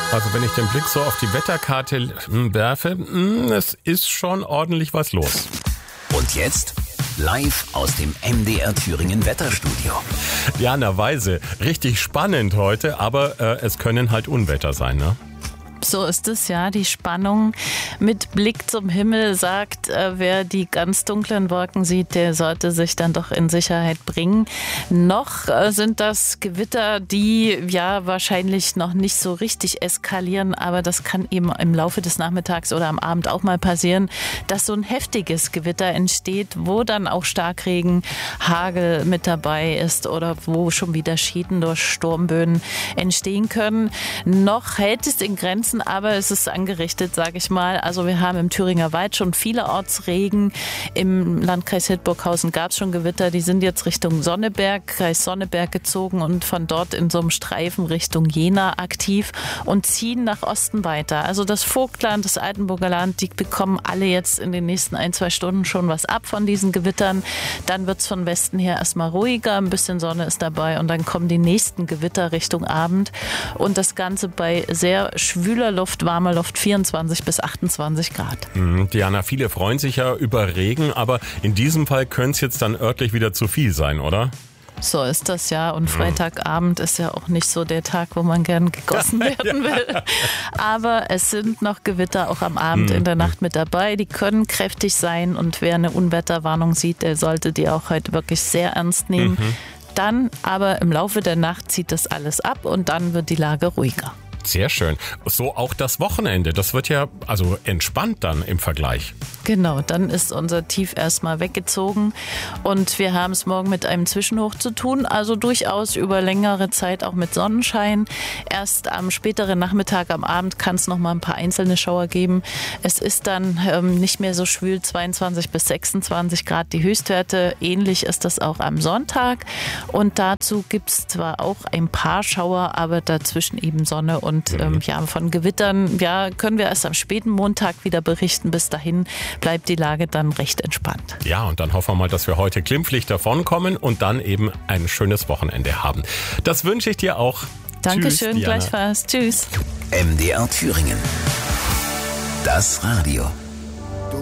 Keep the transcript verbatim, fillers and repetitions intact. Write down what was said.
Also wenn ich den Blick so auf die Wetterkarte werfe, es ist schon ordentlich was los. Und jetzt live aus dem M D R Thüringen Wetterstudio. Diana Weise, richtig spannend heute, aber äh, es können halt Unwetter sein, ne? So ist es, ja. Die Spannung mit Blick zum Himmel sagt, äh, wer die ganz dunklen Wolken sieht, der sollte sich dann doch in Sicherheit bringen. Noch äh, sind das Gewitter, die ja wahrscheinlich noch nicht so richtig eskalieren, aber das kann eben im Laufe des Nachmittags oder am Abend auch mal passieren, dass so ein heftiges Gewitter entsteht, wo dann auch Starkregen, Hagel mit dabei ist oder wo schon wieder Schäden durch Sturmböen entstehen können. Noch hält es in Grenzen, aber es ist angerichtet, sage ich mal. Also wir haben im Thüringer Wald schon vielerorts Regen. Im Landkreis Hildburghausen gab es schon Gewitter. Die sind jetzt Richtung Sonneberg, Kreis Sonneberg gezogen und von dort in so einem Streifen Richtung Jena aktiv und ziehen nach Osten weiter. Also das Vogtland, das Altenburger Land, die bekommen alle jetzt in den nächsten ein, zwei Stunden schon was ab von diesen Gewittern. Dann wird es von Westen her erstmal ruhiger, ein bisschen Sonne ist dabei und dann kommen die nächsten Gewitter Richtung Abend und das Ganze bei sehr schwüler Luft, warmer Luft, vierundzwanzig bis achtundzwanzig Grad. Mhm, Diana, viele freuen sich ja über Regen, aber in diesem Fall könnte es jetzt dann örtlich wieder zu viel sein, oder? So ist das, ja. Und Freitagabend ist ja auch nicht so der Tag, wo man gern gegossen werden will. Aber es sind noch Gewitter auch am Abend in der Nacht mit dabei. Die können kräftig sein und wer eine Unwetterwarnung sieht, der sollte die auch heute wirklich sehr ernst nehmen. Mhm. Dann aber im Laufe der Nacht zieht das alles ab und dann wird die Lage ruhiger. Sehr schön. So auch das Wochenende. Das wird ja also entspannt dann im Vergleich. Genau, dann ist unser Tief erstmal weggezogen und wir haben es morgen mit einem Zwischenhoch zu tun, also durchaus über längere Zeit auch mit Sonnenschein. Erst am späteren Nachmittag, am Abend kann es noch mal ein paar einzelne Schauer geben. Es ist dann ähm, nicht mehr so schwül, zweiundzwanzig bis sechsundzwanzig Grad die Höchstwerte. Ähnlich ist das auch am Sonntag und dazu gibt es zwar auch ein paar Schauer, aber dazwischen eben Sonne und ähm, ja, von Gewittern ja, können wir erst am späten Montag wieder berichten. Bis dahin bleibt die Lage dann recht entspannt. Ja, und dann hoffen wir mal, dass wir heute glimpflich davonkommen und dann eben ein schönes Wochenende haben. Das wünsche ich dir auch. Dankeschön, Tschüss, gleichfalls. Tschüss. M D R Thüringen. Das Radio.